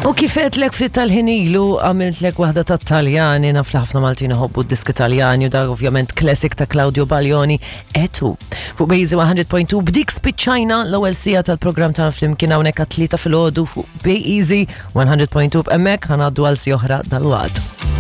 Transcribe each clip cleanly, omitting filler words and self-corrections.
U kifetlek ftit tal-ħinilu għamiltlek waħda tat-Taljani, naf li ħafna Maltin iħobbu d-diski Taljani u dak ovvjament classic ta' Claudio Baglioni etu. Fuq Bejzi 100.2 b'dik spiċċajna l-ewwel sija tal-programm ta' flimkien hawnhekk għat-tlieta filgħodu fuq Bejzi 100.2 hemmhekk ħanaddu għal si oħra dal-waqt.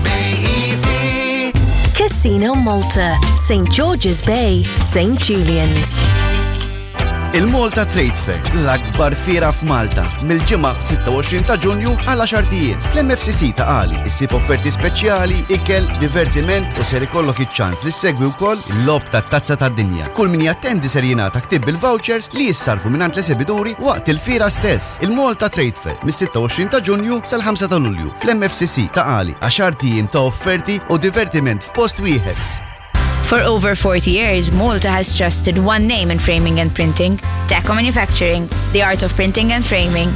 Casino Malta, St. George's Bay, St. Julian's. Il-Malta Trade Fair, l-akbar fiera f'Malta, mill-ġimgħa 26 ta' Ġunju għal 10 ijiem. Fl-MFCC ta' Qali issib offerti speċjali, ikel, divertiment u ser ikollok iċ-ċans li ssegwi wkoll il-lob tat-tazza tad-dinja. Kull min jattendi ser jingħata ktib bil-vouchers li jissarfu mingħand l-esibituri waqt il-fiera stess. Il-Malta Trade Fair mis-26 ta' Ġunju sal-5 ta' Lulju fl-MFCC ta' Qali 10 ijiem ta' offerti u divertiment f'post wieħed. For over 40 years, Malta has trusted one name in framing and printing, Deco Manufacturing, the art of printing and framing.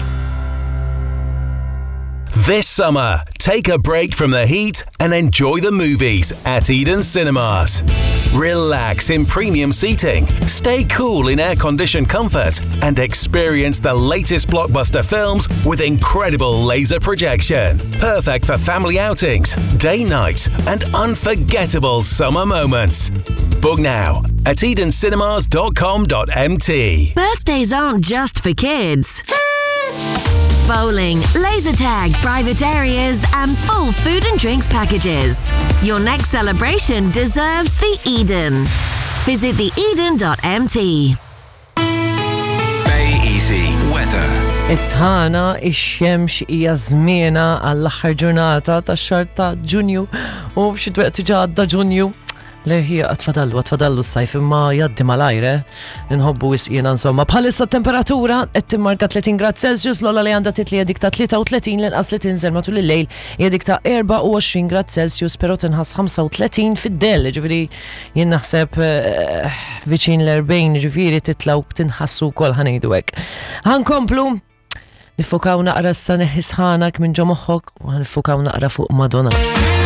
This summer, take a break from the heat and enjoy the movies at Eden Cinemas. Relax in premium seating, stay cool in air-conditioned comfort, and experience the latest blockbuster films with incredible laser projection. Perfect for family outings, date nights, and unforgettable summer moments. Book now at edencinemas.com.mt. Birthdays aren't just for kids. Bowling, laser tag, private areas, and full food and drinks packages. Your next celebration deserves the Eden. Visit theeden.mt. Bay Easy Weather. Isħana ix-xemx hija żmiena għall-aħħar ġurnata tax-xahar ta' Ġunju u f'xi twaqt diġà għadda Ġunju. Leħi għatfadallu s-sajf imma jaddi mal-ajre, nħobbu wisqina insomma. Bħalissa temperatura qed timmarka 30 grad Celsius, l-ola li għandha titli dik ta' 33 l-inqas li tinżel matul il-lejl dik ta' 24 grad Celsius, però tinħass 35 fid-del, ġifieri jien naħseb viċin l-40 ġifieri titlaw tinħassu wkoll ħanejdu hekk. Ħankomplu nifokaw naqra s-sa neħis ħanak minn ġo moħħok u ħanifokaw naqra fuq Madonna.